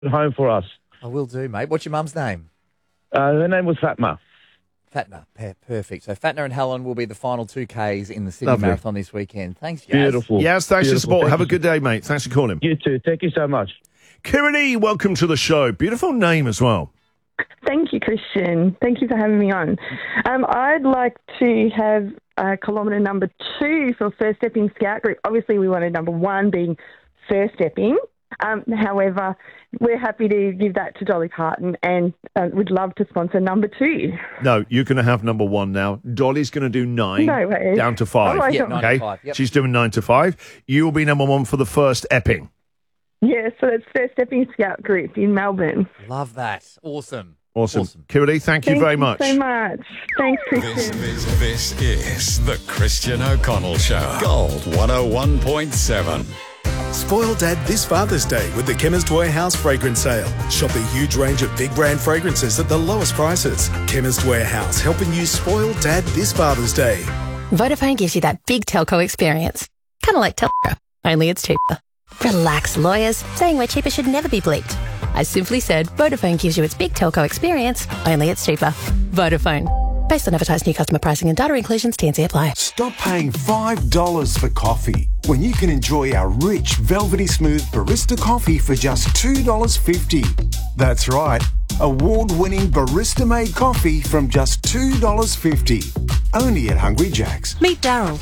home for us. I will do, mate. What's your mum's name? Her name was Fatma. Fatna. Perfect. So Fatna and Helen will be the final 2Ks in the Sydney Lovely. Marathon this weekend. Thanks, Jazz. Beautiful. Yes, thanks for your Beautiful. support. Thank Have a you. good day, mate. Thanks for calling. You too. Thank you so much. Kirani, welcome to the show. Beautiful name as well. Thank you, Christian. Thank you for having me on. I'd like to have kilometre number 2 for First Stepping Scout Group. Obviously, we wanted number 1 being First Stepping. However, we're happy to give that to Dolly Parton and would love to sponsor number 2. No, you're going to have number 1 now. Dolly's going to do 9 No way. down to 5. Oh, I Yeah, don't- 9 to 5. Yep. She's doing 9 to 5. You will be number 1 for the First Epping. Yeah, so it's First Stepping Scout Group in Melbourne. Love that. Awesome. Awesome. Kirani, thank you very much. Thank you so much. Thanks, Christian. This is the Christian O'Connell Show. Gold 101.7. Spoil Dad this Father's Day with the Chemist Warehouse fragrance sale. Shop a huge range of big brand fragrances at the lowest prices. Chemist Warehouse, helping you spoil Dad this Father's Day. Vodafone gives you that big telco experience. Kind of like Telco, only it's cheaper. Relax, lawyers. Saying we're cheaper should never be bleeped. I simply said Vodafone gives you its big telco experience, only it's cheaper. Vodafone. Based on advertised new customer pricing and data inclusions, T&C apply. Stop paying $5 for coffee when you can enjoy our rich, velvety smooth barista coffee for just $2.50. That's right, award-winning barista-made coffee from just $2.50. Only at Hungry Jack's. Meet Daryl.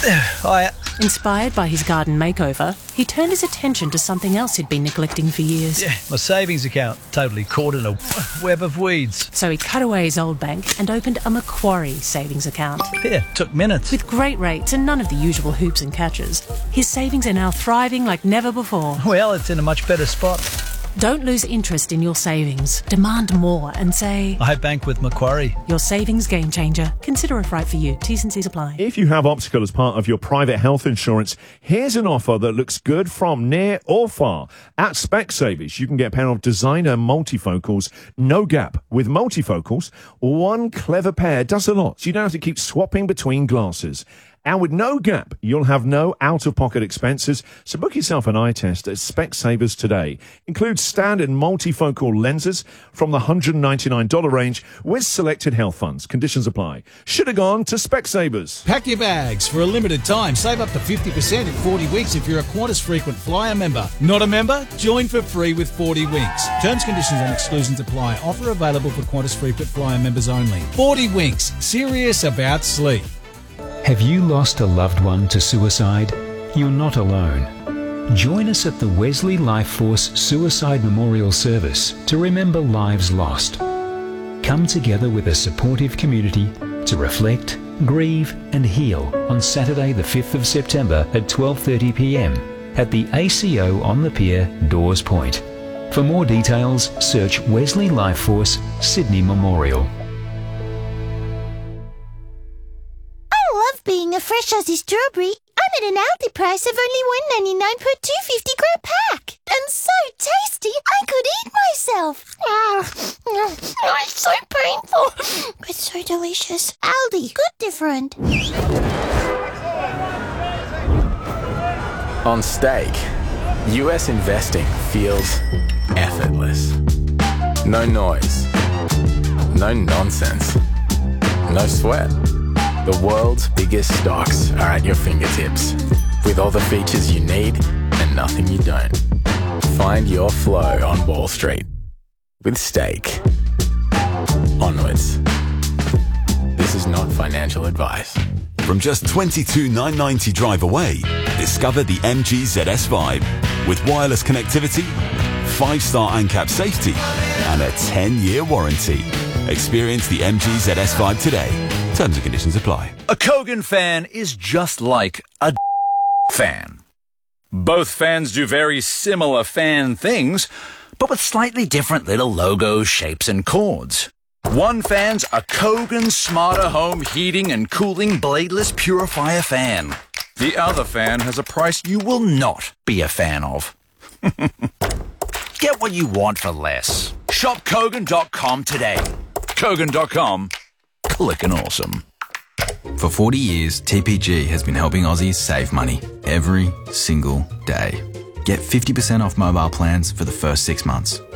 Hiya. Inspired by his garden makeover, he turned his attention to something else he'd been neglecting for years. Yeah, my savings account totally caught in a web of weeds. So he cut away his old bank and opened a Macquarie savings account. Yeah, took minutes. With great rates and none of the usual hoops and catches, his savings are now thriving like never before. Well, it's in a much better spot. Don't lose interest in your savings. Demand more and say, I bank with Macquarie. Your savings game changer. Consider if right for you. T's and C's apply. If you have optical as part of your private health insurance, here's an offer that looks good from near or far. At Specsavers, you can get a pair of designer multifocals, no gap. With multifocals, one clever pair does a lot, so you don't have to keep swapping between glasses. And with no gap, you'll have no out-of-pocket expenses, so book yourself an eye test at Specsavers today. Includes standard multifocal lenses from the $199 range with selected health funds. Conditions apply. Should have gone to Specsavers. Pack your bags. For a limited time, save up to 50% in 40 weeks if you're a Qantas Frequent Flyer member. Not a member? Join for free with 40 Winks. Terms, conditions and exclusions apply. Offer available for Qantas Frequent Flyer members only. 40 Winks. Serious about sleep. Have you lost a loved one to suicide? You're not alone. Join us at the Wesley Life Force Suicide Memorial Service to remember lives lost. Come together with a supportive community to reflect, grieve and heal on Saturday the 5th of September at 12:30 p.m. at the ACO on the Pier, Dawes Point. For more details, search Wesley Life Force Sydney Memorial. Being a fresh Aussie strawberry, I'm at an Aldi price of only $1.99 per 250 gram pack. And so tasty, I could eat myself. It's so painful, but so delicious. Aldi, good different. On Stake, US investing feels effortless. No noise, no nonsense, no sweat. The world's biggest stocks are at your fingertips, with all the features you need and nothing you don't. Find your flow on Wall Street with Stake. Onwards. This is not financial advice. From just $22,990 drive away, discover the MG ZS Vibe with wireless connectivity, 5-star ANCAP safety, and a 10-year warranty. Experience the MG ZS Vibe today. Terms and conditions apply. A Kogan fan is just like a fan. Both fans do very similar fan things, but with slightly different little logos, shapes, and chords. One fan's a Kogan Smarter Home Heating and Cooling Bladeless Purifier fan. The other fan has a price you will not be a fan of. Get what you want for less. Shop Kogan.com today. Kogan.com. Clickin' awesome. For 40 years, TPG has been helping Aussies save money every single day. Get 50% off mobile plans for the first 6 months.